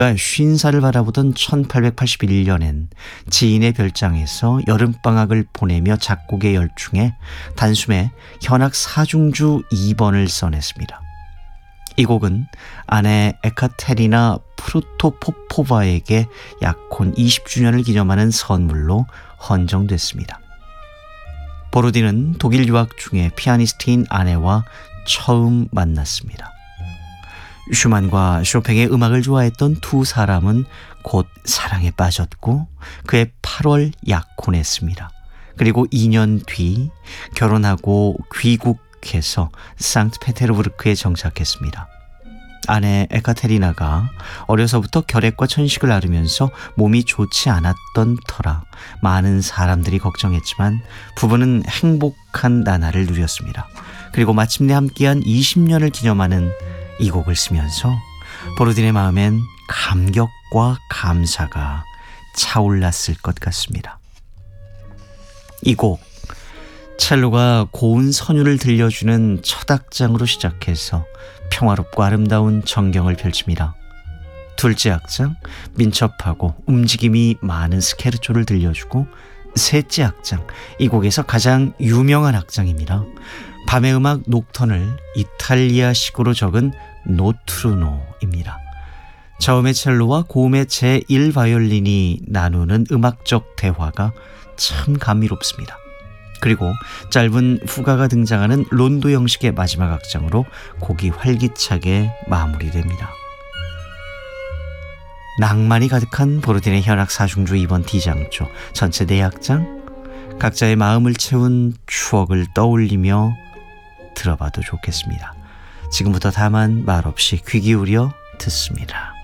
쉰살을 바라보던 1881년엔 지인의 별장에서 여름방학을 보내며 작곡에 열중해 단숨에 현악 사중주 2번을 써냈습니다. 이 곡은 아내 에카테리나 프루토포포바에게 약혼 20주년을 기념하는 선물로 헌정됐습니다. 보로딘은 독일 유학 중에 피아니스트인 아내와 처음 만났습니다. 슈만과 쇼팽의 음악을 좋아했던 두 사람은 곧 사랑에 빠졌고 그해 8월 약혼했습니다. 그리고 2년 뒤 결혼하고 귀국해서 상트페테르부르크에 정착했습니다. 아내 에카테리나가 어려서부터 결핵과 천식을 앓으면서 몸이 좋지 않았던 터라 많은 사람들이 걱정했지만 부부는 행복한 나날을 누렸습니다. 그리고 마침내 함께한 20년을 기념하는 이 곡을 쓰면서 보로딘의 마음엔 감격과 감사가 차올랐을 것 같습니다. 이 곡, 첼로가 고운 선율을 들려주는 첫 악장으로 시작해서 평화롭고 아름다운 전경을 펼칩니다. 둘째 악장, 민첩하고 움직임이 많은 스케르초를 들려주고 셋째 악장, 이 곡에서 가장 유명한 악장입니다. 밤의 음악 녹턴을 이탈리아식으로 적은 노트루노입니다. 저음의 첼로와 고음의 제1바이올린이 나누는 음악적 대화가 참 감미롭습니다. 그리고 짧은 후가가 등장하는 론도 형식의 마지막 악장으로 곡이 활기차게 마무리됩니다. 낭만이 가득한 보로딘의 현악 사중주 2번 D장조 전체 4악장, 각자의 마음을 채운 추억을 떠올리며 들어봐도 좋겠습니다. 지금부터 다만 말없이 귀 기울여 듣습니다.